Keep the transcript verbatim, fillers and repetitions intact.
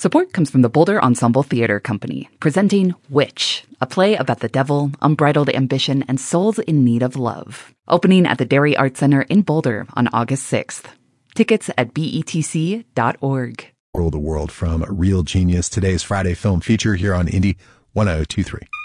Support comes from the Boulder Ensemble Theater Company, presenting Witch, a play about the devil, unbridled ambition, and souls in need of love. Opening at the Dairy Arts Center in Boulder on August sixth. Tickets at B E T C dot org. Rule the World from Real Genius, today's Friday film feature here on Indie one oh two three.